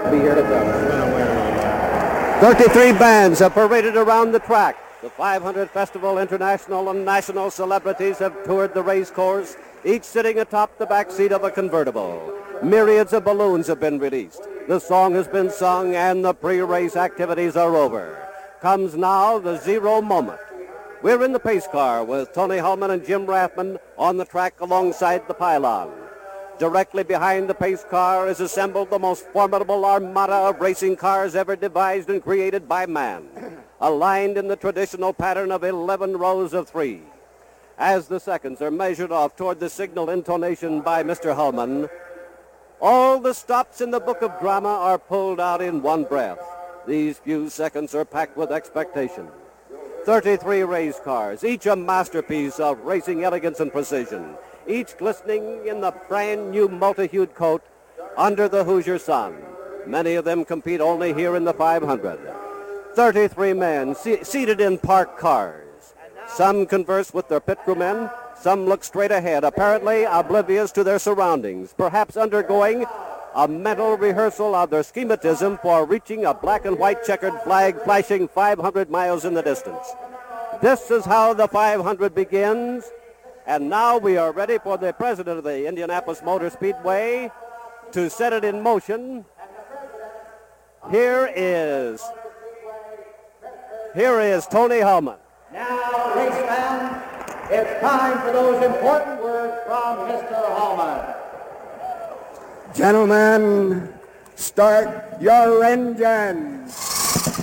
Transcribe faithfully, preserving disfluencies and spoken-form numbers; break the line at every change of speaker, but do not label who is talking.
be here to tell us.
thirty-three bands have paraded around the track. The five hundred Festival international and national celebrities have toured the race course, each sitting atop the back seat of a convertible. Myriads of balloons have been released. The song has been sung and the pre-race activities are over. Comes now the zero moment. We're in the pace car with Tony Hulman and Jim Rathman on the track alongside the pylon. Directly behind the pace car is assembled the most formidable armada of racing cars ever devised and created by man, aligned in the traditional pattern of eleven rows of three. As the seconds are measured off toward the signal intonation by Mister Hulman, all the stops in the book of drama are pulled out in one breath. These few seconds are packed with expectation. thirty-three race cars, each a masterpiece of racing elegance and precision, each glistening in the brand new multi-hued coat under the Hoosier sun. Many of them compete only here in the five hundred. thirty-three men se- seated in parked cars. Some converse with their pit crewmen. Some look straight ahead, apparently oblivious to their surroundings, perhaps undergoing a mental rehearsal of their schematism for reaching a black and white checkered flag flashing five hundred miles in the distance. This is how the five hundred begins. And now we are ready for the president of the Indianapolis Motor Speedway to set it in motion. Here is, here is Tony Hulman.
Now, race fans, it's time for those important words from Mister Hulman.
Gentlemen, start your engines.